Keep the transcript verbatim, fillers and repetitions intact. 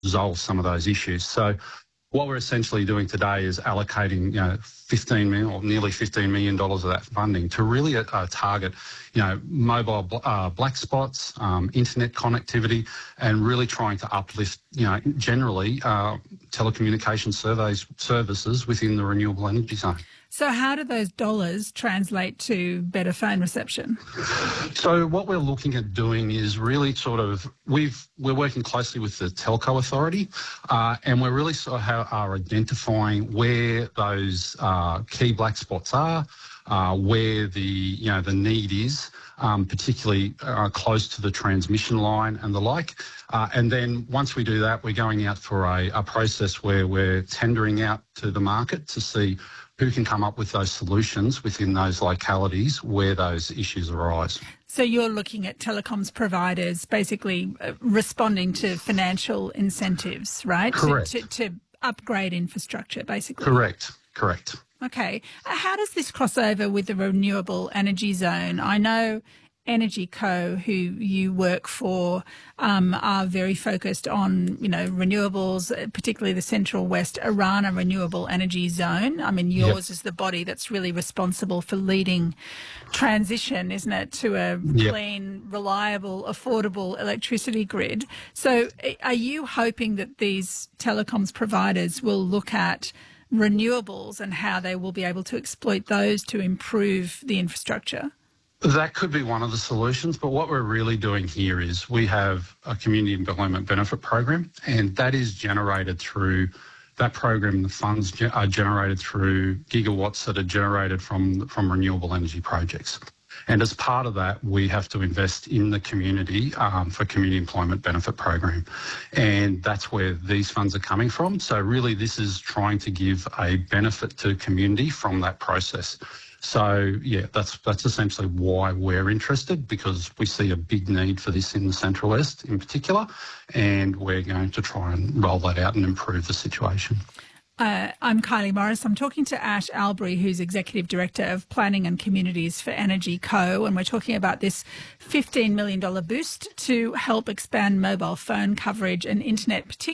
resolve some of those issues. So what we're essentially doing today is allocating, you know, fifteen million or nearly fifteen million dollars of that funding to really uh, target, you know, mobile uh, black spots, um, internet connectivity, and really trying to uplift, you know, generally uh, telecommunication surveys services within the renewable energy zone. So how do those dollars translate to better phone reception? So what we're looking at doing is really sort of, we've, we're working closely with the Telco Authority uh, and we're really sort of are identifying where those uh, key black spots are, uh, where the, you know, the need is, um, particularly uh, close to the transmission line and the like. Uh, and then once we do that, we're going out for a, a process where we're tendering out to the market to see who can come up with those solutions within those localities where those issues arise. So you're looking at telecoms providers basically responding to financial incentives, right? Correct. To, to, to upgrade infrastructure, basically. Correct, correct. Okay. How does this cross over with the renewable energy zone? I know Energy Co, who you work for, um, are very focused on, you know, renewables, particularly the Central West Orana Renewable Energy Zone. I mean, yours yep. is the body that's really responsible for leading transition, isn't it, to a yep. clean, reliable, affordable electricity grid. So are you hoping that these telecoms providers will look at renewables and how they will be able to exploit those to improve the infrastructure? That could be one of the solutions, but what we're really doing here is we have a community employment benefit program, and that is generated through that program. The funds ge- are generated through gigawatts that are generated from, from renewable energy projects. And as part of that, we have to invest in the community um, for community employment benefit program. And that's where these funds are coming from. So really this is trying to give a benefit to community from that process. So, yeah, that's that's essentially why we're interested, because we see a big need for this in the Central West in particular, and we're going to try and roll that out and improve the situation. Uh, I'm Kylie Morris. I'm talking to Ash Albury, who's Executive Director of Planning and Communities for Energy Co, and we're talking about this fifteen million dollars boost to help expand mobile phone coverage and internet, particularly